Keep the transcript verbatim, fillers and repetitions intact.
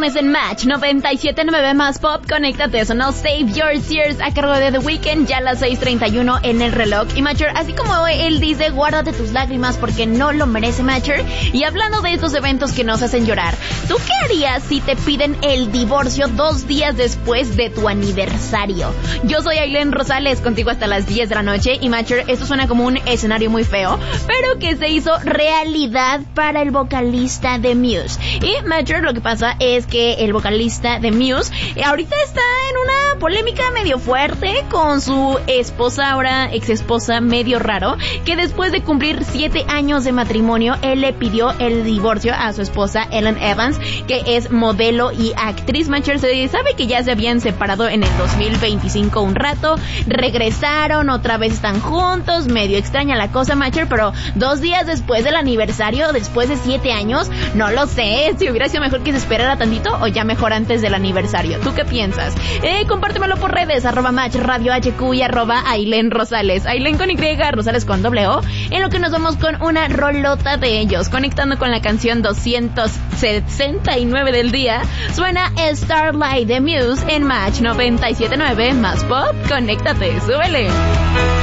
viernes en Match noventa y siete punto nueve más Pop. Conéctate, sonó Save Your Tears a cargo de The Weeknd, ya a las seis treinta y uno en el reloj. Y Matcher, así como él dice, guárdate tus lágrimas porque no lo merece, Matcher. Y hablando de estos eventos que nos hacen llorar, ¿tú qué harías si te piden el divorcio dos días después de tu aniversario? Yo soy Ailén Rosales, contigo hasta las diez de la noche. Y Matcher, esto suena como un escenario muy feo, pero que se hizo realidad para el vocalista de Muse. Y Matcher, lo que pasa es que el vocalista de Muse eh, ahorita está en una polémica medio fuerte con su esposa, ahora ex esposa, medio raro, que después de cumplir siete años de matrimonio, él le pidió el divorcio a su esposa Ellen Evans, que es modelo y actriz. Matcher, se sabe que ya se habían separado en el dos mil veinticinco un rato, regresaron, otra vez están juntos, medio extraña la cosa, Matcher, pero dos días después del aniversario, después de siete años, no lo sé, si hubiera sido mejor que se esperara tantito o ya mejor antes del aniversario. ¿Tú qué piensas? Eh, compártemelo por redes, arroba Match Radio H Q y arroba Ailén Rosales. Ailén con Y, Rosales con doble O, en lo que nos vamos con una rolota de ellos, conectando con la canción doscientos sesenta y nueve del día. Suena Starlight de Muse en Match noventa y siete punto nueve más Pop. Conéctate, súbele.